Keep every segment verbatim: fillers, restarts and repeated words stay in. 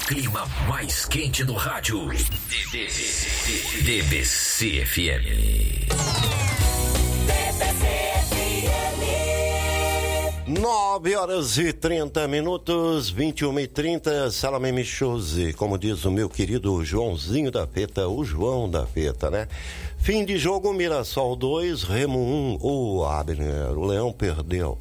clima mais quente do rádio. D B C F M. D B C F M. nove horas e trinta minutos, vinte e uma e trinta, Salame Michose, como diz o meu querido Joãozinho da Feta, o João da Feta, né? Fim de jogo, Mirassol dois, Remo um, o Abner, o Leão perdeu.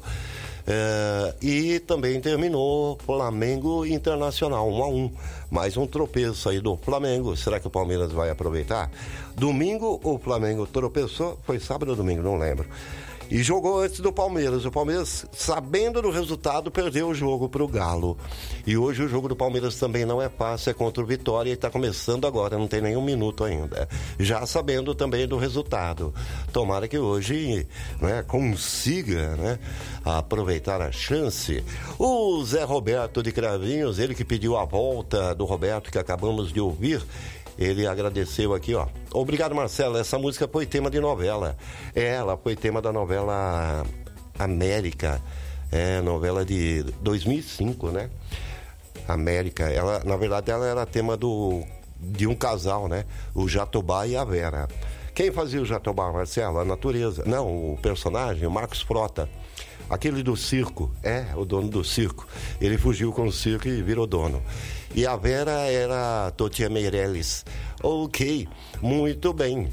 É, e também terminou Flamengo Internacional um a um, mais um tropeço aí do Flamengo. Será que o Palmeiras vai aproveitar? Domingo o Flamengo tropeçou, foi sábado ou domingo, não lembro, e jogou antes do Palmeiras. O Palmeiras, sabendo do resultado, perdeu o jogo para o Galo. E hoje o jogo do Palmeiras também não é fácil, é contra o Vitória e está começando agora, não tem nenhum minuto ainda. Já sabendo também do resultado. Tomara que hoje, né, consiga, né, aproveitar a chance. O Zé Roberto de Cravinhos, ele que pediu a volta do Roberto, que acabamos de ouvir, ele agradeceu aqui, ó. Obrigado, Marcelo. Essa música foi tema de novela. Ela foi tema da novela América. É, novela de dois mil e cinco, né? América. Ela, na verdade, ela era tema do, de um casal, né? O Jatobá e a Vera. Quem fazia o Jatobá, Marcelo? A natureza. Não, o personagem, o Marcos Frota. Aquele do circo, é, o dono do circo. Ele fugiu com o circo e virou dono. E a Vera era Totia Meirelles. Ok, muito bem.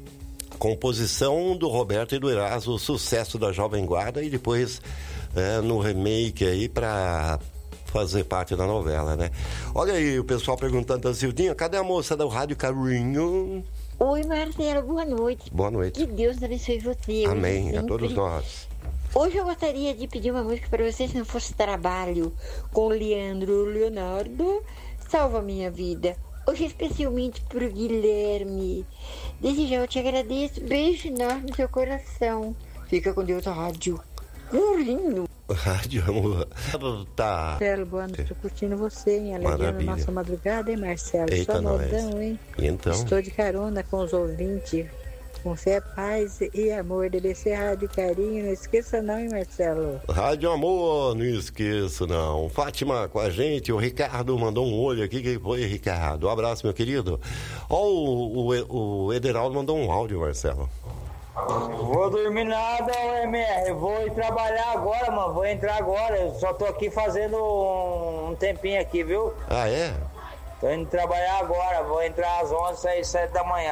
Composição do Roberto e do Eraso, o sucesso da Jovem Guarda, e depois é, no remake aí pra fazer parte da novela, né? Olha aí o pessoal perguntando da Zildinha, cadê a moça do Rádio Carinho? Oi, Marcelo, boa noite. Boa noite. Que Deus abençoe você. Amém, sempre. A todos nós. Hoje eu gostaria de pedir uma música para você, se não fosse trabalho, com Leandro Leonardo, Salva Minha Vida. Hoje especialmente para o Guilherme. Desde já eu te agradeço, beijo enorme no seu coração. Fica com Deus, a rádio. Um lindo. Rádio, amor. Tá. Marcelo, boa noite. Estou curtindo você, hein? Alegrando nossa madrugada, hein, Marcelo? Eita, só modão, hein? Então. Estou de carona com os ouvintes. Com fé, paz e amor, D B C Rádio Carinho, não esqueça não, hein, Marcelo? Rádio Amor, não esqueço não. Fátima com a gente, o Ricardo mandou um olho aqui, que foi, Ricardo? Um abraço, meu querido. Ó, o, o, o Ederaldo mandou um áudio, Marcelo. Vou dormir nada, M R, vou ir trabalhar agora, mano, vou entrar agora, eu só tô aqui fazendo um, um tempinho aqui, viu? Ah, é? Tô indo trabalhar agora, vou entrar às onze, sair sete da manhã.